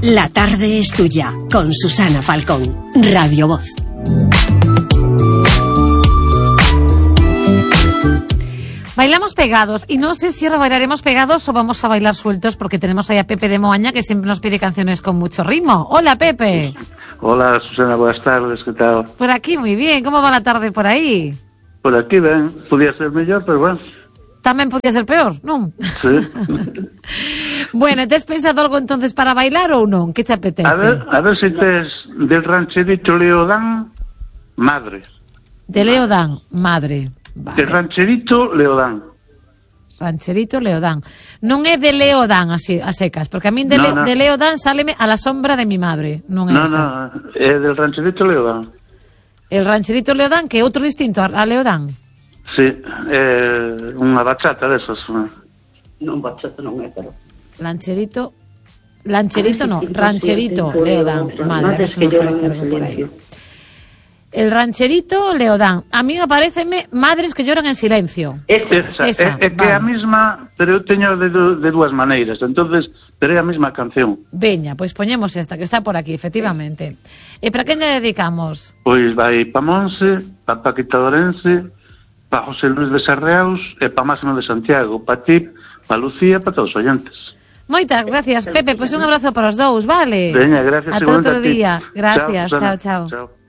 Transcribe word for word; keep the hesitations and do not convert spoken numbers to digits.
La tarde es tuya, con Susana Falcón, Radio Voz. Bailamos pegados, y no sé si ahora bailaremos pegados o vamos a bailar sueltos, porque tenemos ahí a Pepe de Moaña, que siempre nos pide canciones con mucho ritmo. Hola, Pepe. Hola, Susana, buenas tardes, ¿qué tal? Por aquí muy bien, ¿cómo va la tarde por aí? Por aquí, ben, podía ser mellor, pero bueno. Tamén podía ser peor, non? Sí. Bueno, tes pensado algo entonces para bailar ou non? Que te apetece? A ver, a ver si tes del rancherito Leodán, Madre. De Leodán, Madre. Vale. Del rancherito Leodán. Rancherito Leodán. Non é de Leodán así, a secas, porque a min de, no, Le, no. de Leodán sáleme A la sombra de mi madre. Non é No, esa. no, é del rancherito Leodán. El rancherito Leodán, que é outro distinto a Leodán. Sí, é unha bachata desas. Non, bachata non é, pero... Lancherito... Lancherito no, Ay, sí, rancherito sí, Leodán. sí, Madre, a ver madres si que me lloran aparece en algo por aí. silencio. El rancherito Leodán. A mí apareceme Madres que lloran en silencio. Esa, Esa, é, é que é a vale. mesma, pero eu teño de, de dúas maneiras, entonces, pero é a mesma canción. Veña, pois poñemos esta, que está por aquí, efectivamente. E para quen lle dedicamos? Pois vai pa Monse, pa Paquita Dorense, pa José Luis de Sarreaus e pa Máximo de Santiago, pa ti, pa Lucía, pa todos os oyentes. Moitas gracias, Pepe, pois un abrazo para os dous, vale? Veña, gracias. Ata igualmente outro a ti. día. Gracias, Chao, Susana. chao, chao. Chao.